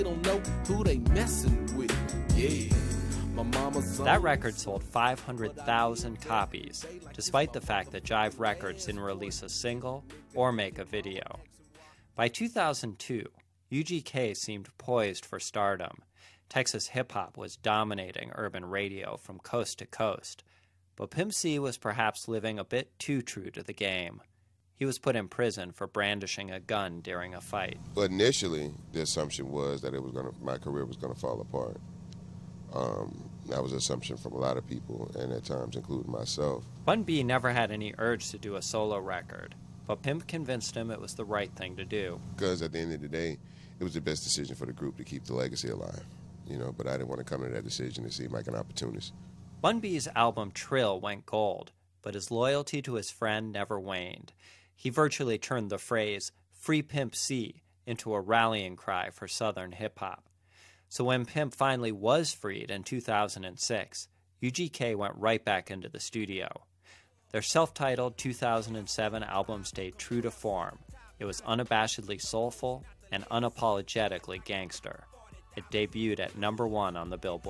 don't know who they messing with. Yeah. That record sold 500,000 copies, despite the fact that Jive Records didn't release a single or make a video. By 2002, UGK seemed poised for stardom. Texas hip-hop was dominating urban radio from coast to coast. But Pimp C was perhaps living a bit too true to the game. He was put in prison for brandishing a gun during a fight. But initially, the assumption was that my career was going to fall apart. That was an assumption from a lot of people, and at times including myself. Bun B never had any urge to do a solo record, but Pimp convinced him it was the right thing to do. Because at the end of the day, it was the best decision for the group to keep the legacy alive, but I didn't want to come to that decision and seem like an opportunist. Bun B's album Trill went gold, but his loyalty to his friend never waned. He virtually turned the phrase, "Free Pimp C," into a rallying cry for Southern hip-hop. So when Pimp finally was freed in 2006, UGK went right back into the studio. Their self-titled 2007 album stayed true to form. It was unabashedly soulful and unapologetically gangster. It debuted at #1 on the Billboard